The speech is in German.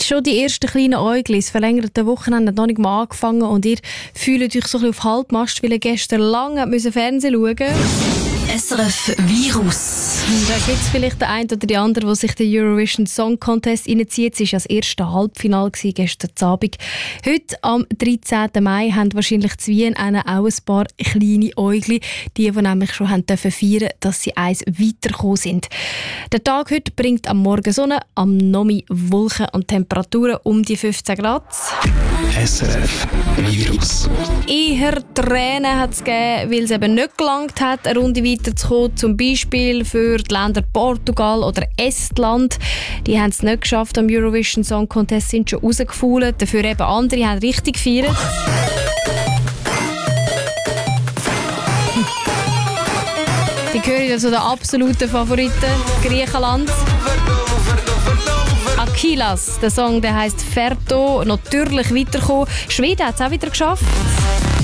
schon die ersten kleinen Äugel. Das verlängerte Wochenende hat noch nicht mal angefangen und ihr fühlt euch so ein bisschen auf Halbmast, weil ihr gestern lange Fernsehen schauen musste. SRF Virus. Da gibt es vielleicht den einen oder die andere, der sich den Eurovision Song Contest reinzieht. Es war das erste Halbfinale gestern Abend. Heute, am 13. Mai, haben wahrscheinlich zu Wien auch ein paar kleine Äugli, die nämlich schon feiern durften, dass sie eins weitergekommen sind. Der Tag heute bringt am Morgen Sonne, am Nachmittag Wolken und Temperaturen um die 15 Grad. SRF Virus. Eher Tränen hat es gegeben, weil es eben nicht gelangt hat, eine Runde weiterzukommen. Zum Beispiel für die Länder Portugal oder Estland. Die haben es nicht geschafft am Eurovision Song Contest, sind schon rausgefallen. Dafür eben andere haben richtig gefeiert. Die gehören also den absoluten Favoriten, Griechenland. Akilas, der Song, der heisst Ferto, natürlich weitergekommen. Schweden hat es auch wieder geschafft.